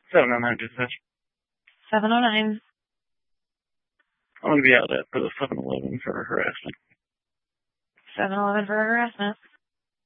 709 dispatch. 709. I'm going to be out at the 7-Eleven for harassment. 7-Eleven for harassment.